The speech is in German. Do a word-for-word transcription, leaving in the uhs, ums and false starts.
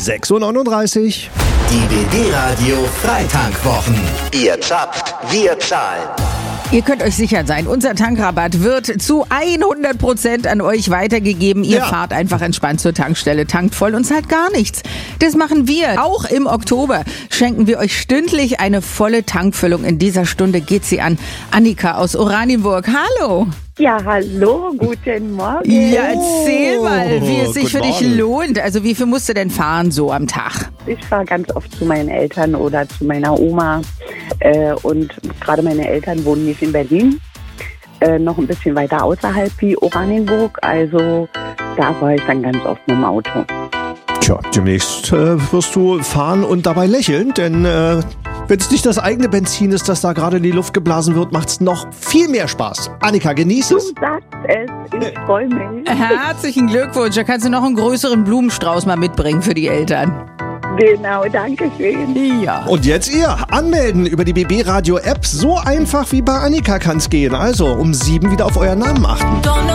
sechs Uhr neununddreißig. Die B B-Radio Freitankwochen. Ihr zapft, wir zahlen. Ihr könnt euch sicher sein, unser Tankrabatt wird zu hundert Prozent an euch weitergegeben. Ihr Ja. fahrt einfach entspannt zur Tankstelle, tankt voll und zahlt gar nichts. Das machen wir. Auch im Oktober schenken wir euch stündlich eine volle Tankfüllung. In dieser Stunde geht sie an Annika aus Oranienburg. Hallo. Ja, hallo, guten Morgen. Ja, erzähl mal, wie es sich für guten dich Morgen. lohnt. Also wie viel musst du denn fahren so am Tag? Ich fahre ganz oft zu meinen Eltern oder zu meiner Oma. Äh, und gerade meine Eltern wohnen nicht in Berlin, äh, noch ein bisschen weiter außerhalb wie Oranienburg. Also da fahre ich dann ganz oft mit dem Auto. Tja, demnächst äh, wirst du fahren und dabei lächeln, denn äh, wenn es nicht das eigene Benzin ist, das da gerade in die Luft geblasen wird, macht es noch viel mehr Spaß. Annika, genieß Du es. sagst es, ich freue mich. Herzlichen Glückwunsch. Da kannst du noch einen größeren Blumenstrauß mal mitbringen für die Eltern. Genau, danke schön. Ja. Und jetzt ihr, anmelden über die B B-Radio-App. So einfach wie bei Annika kann es gehen. Also um sieben wieder auf euren Namen achten. Don't know